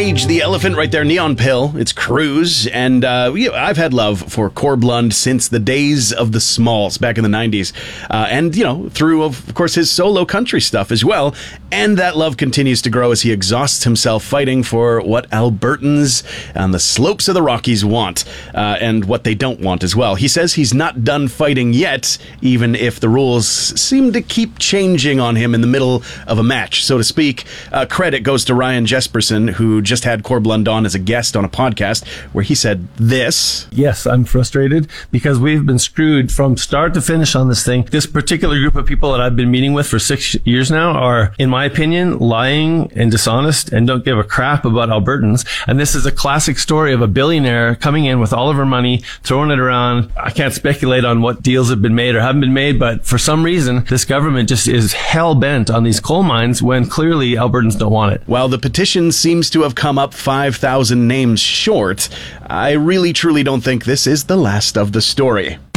Rage the Elephant right there, Neon Pill. It's Cruise. And I've had love for Corblund since the days of the Smalls back in the 90s. And, through, of course, his solo country stuff as well. And that love continues to grow as he exhausts himself fighting for what Albertans on the slopes of the Rockies want, and what they don't want as well. He says he's not done fighting yet, even if the rules seem to keep changing on him in the middle of a match, so to speak. Credit goes to Ryan Jesperson, who just had Corblund on as a guest on a podcast where he said this. Yes, I'm frustrated because we've been screwed from start to finish on this thing. This particular group of people that I've been meeting with for 6 years now are, in my opinion, lying and dishonest and don't give a crap about Albertans. And this is a classic story of a billionaire coming in with all of her money, throwing it around. I can't speculate on what deals have been made or haven't been made, but for some reason, this government just is hell-bent on these coal mines when clearly Albertans don't want it. While the petition seems to have come up 5,000 names short, I really truly don't think this is the last of the story.